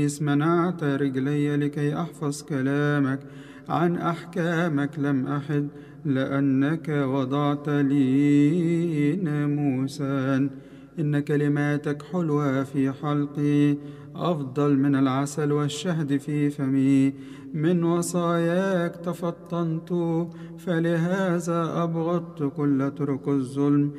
منعت رجلي لكي أحفظ كلامك، عن أحكامك لم أحد، لأنك وضعت لي ناموسا. إن كلماتك حلوة في حلقي، أفضل من العسل والشهد في فمي. من وصاياك تفطنت، فلهذا أبغضت كل طرق الظلم.